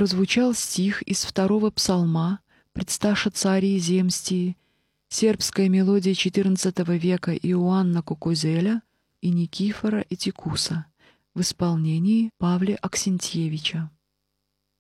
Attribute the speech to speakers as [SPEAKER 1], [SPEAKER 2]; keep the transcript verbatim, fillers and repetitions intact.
[SPEAKER 1] прозвучал стих из второго псалма «Предсташа царии земстии», сербская мелодия четырнадцатого века Иоанна Кукузеля и Никифора Этикуса в исполнении Павла Аксентьевича.